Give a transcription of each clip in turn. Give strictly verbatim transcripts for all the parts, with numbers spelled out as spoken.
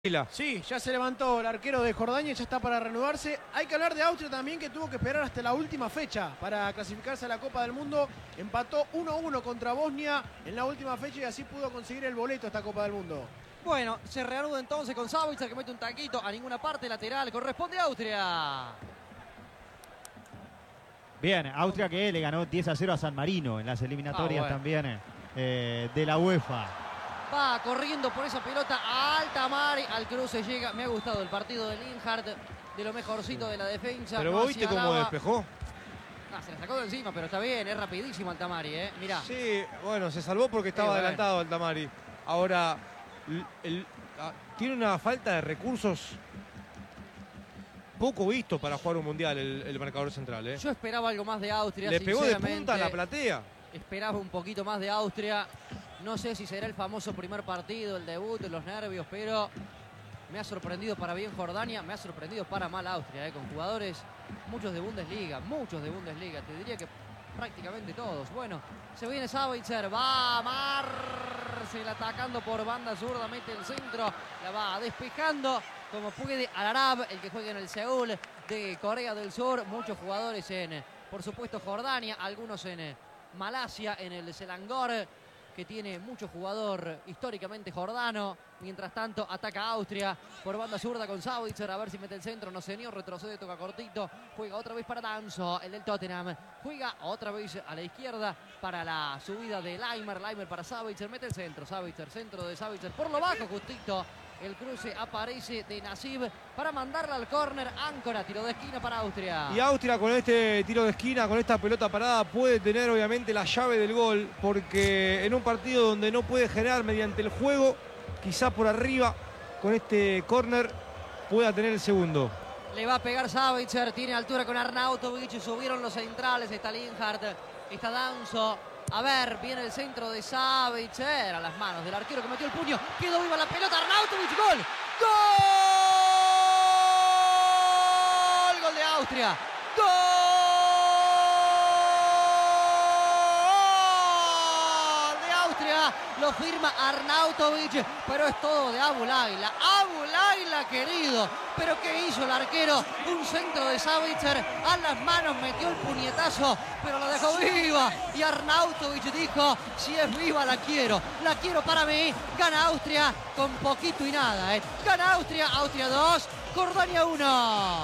Sí, ya se levantó el arquero de Jordania y ya está para reanudarse. Hay que hablar de Austria también, que tuvo que esperar hasta la última fecha para clasificarse a la Copa del Mundo. Empató uno a uno contra Bosnia en la última fecha y así pudo conseguir el boleto a esta Copa del Mundo. Bueno, se reanuda entonces con Sabitzer, que mete un taquito a ninguna parte lateral. Corresponde a Austria. Bien, Austria que le ganó diez a cero a San Marino en las eliminatorias ah, bueno. también eh, de la UEFA. Va corriendo por esa pelota a Altamari, al cruce llega. Me ha gustado el partido de Linhart, de lo mejorcito de la defensa. Pero no vos viste cómo despejó. Ah, se la sacó de encima, pero está bien, es rapidísimo Altamari, ¿eh? Mirá. Sí, bueno, se salvó porque estaba sí, bueno. adelantado Altamari. Ahora, el, el, a, tiene una falta de recursos poco visto para jugar un mundial el, el marcador central, ¿eh? Yo esperaba algo más de Austria. Le pegó de punta a la platea. Esperaba un poquito más de Austria. No sé si será el famoso primer partido, el debut, los nervios, pero me ha sorprendido para bien Jordania, me ha sorprendido para mal Austria, eh, con jugadores, muchos de Bundesliga, muchos de Bundesliga, te diría que prácticamente todos. Bueno, se viene Sabitzer, va a Marcel atacando por banda zurda, mete el centro, la va despejando como puede Al-Arab, el que juega en el Seúl de Corea del Sur. Muchos jugadores en, por supuesto, Jordania, algunos en Malasia, en el Selangor, que tiene mucho jugador históricamente jordano. Mientras tanto ataca Austria por banda zurda con Sabitzer, a ver si mete el centro, no señor, retrocede, toca cortito, juega otra vez para Danso, el del Tottenham, juega otra vez a la izquierda para la subida de Laimer, Laimer para Sabitzer, mete el centro, Sabitzer, centro de Sabitzer, por lo bajo justito, el cruce aparece de Nasib para mandarla al córner. Áncora, tiro de esquina para Austria. Y Austria con este tiro de esquina, con esta pelota parada, puede tener obviamente la llave del gol, porque en un partido donde no puede generar mediante el juego, quizás por arriba, con este córner, pueda tener el segundo. Le va a pegar Sabitzer, tiene altura con Arnautovic, subieron los centrales, está Linhart, está Danso. A ver, viene el centro de Sabitzer a las manos del arquero que metió el puño. Quedó viva la pelota, Arnautovic, gol. ¡Gol! Gol de Austria. ¡Gol de Austria! Lo firma Arnautovic, pero es todo de Abu Layla. Abu Layla, querido. Pero ¿qué hizo el arquero? Un centro de Sabitzer a las manos, metió el puñetazo, pero la dejó viva. Y Arnautovic dijo, si es viva la quiero, la quiero para mí. Gana Austria con poquito y nada, ¿eh? Gana Austria, Austria dos, Jordania uno.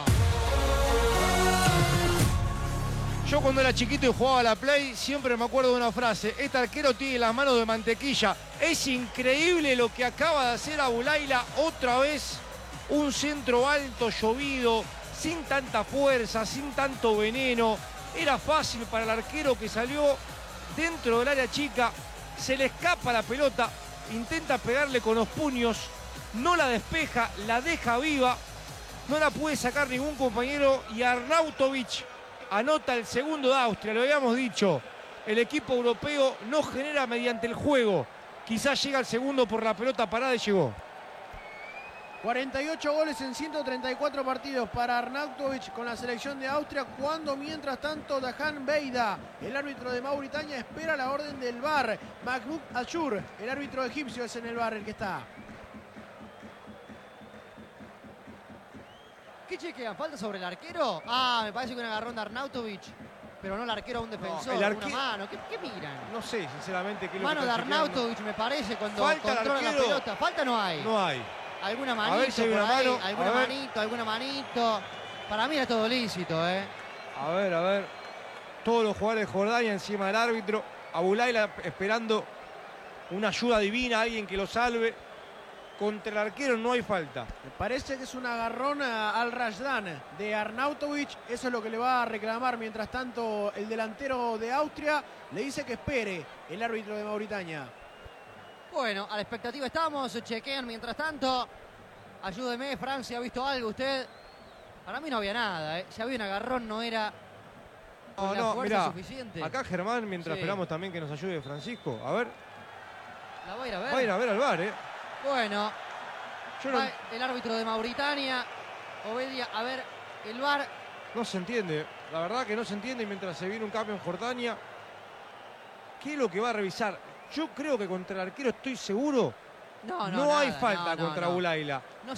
Yo cuando era chiquito y jugaba a la Play, siempre me acuerdo de una frase: este arquero tiene las manos de mantequilla. Es increíble lo que acaba de hacer Abu Layla otra vez. Un centro alto, llovido, sin tanta fuerza, sin tanto veneno. Era fácil para el arquero que salió dentro del área chica. Se le escapa la pelota, intenta pegarle con los puños, no la despeja, la deja viva. No la puede sacar ningún compañero y Arnautovic anota el segundo de Austria. Lo habíamos dicho, el equipo europeo no genera mediante el juego. Quizás llega el segundo por la pelota parada y llegó. cuarenta y ocho goles en ciento treinta y cuatro partidos para Arnautovic con la selección de Austria, cuando mientras tanto Dahan Beida, el árbitro de Mauritania, espera la orden del V A R. Mahmoud Ashur, el árbitro egipcio, es en el V A R el que está. ¿Qué chequean? ¿Falta sobre el arquero? Ah, me parece que un agarrón de Arnautovic, pero no el arquero a un defensor, no, el arque... una mano. ¿Qué, qué miran? No sé, sinceramente, qué es lo mano que de Arnautovic, me parece, cuando falta controla la pelota. ¿Falta no hay? No hay. ¿Alguna manito a ver si hay una por ahí? mano, ¿Alguna manito, alguna manito? Para mí era todo lícito, ¿eh? A ver, a ver. Todos los jugadores de Jordania encima del árbitro. Abu Layla esperando una ayuda divina, alguien que lo salve. Contra el arquero no hay falta. Me parece que es un agarrón al Rajdan de Arnautovic. Eso es lo que le va a reclamar. Mientras tanto, el delantero de Austria le dice que espere el árbitro de Mauritania. Bueno, a la expectativa estamos. Chequean mientras tanto. Ayúdeme, Francia, ¿ha visto algo usted? Para mí no había nada, ¿eh? Si había un agarrón no era con no, la no, fuerza mirá, suficiente. Acá Germán, mientras sí. esperamos también que nos ayude Francisco. A ver. La va a ir a ver. Va a ir a ver al V A R, ¿eh? Bueno, Yo no... el árbitro de Mauritania, Obedia, a ver, el V A R. No se entiende, la verdad que no se entiende mientras se viene un cambio en Jordania. ¿Qué es lo que va a revisar? Yo creo que contra el arquero estoy seguro No, no, No hay nada, falta no, no, contra no. Bulaila. No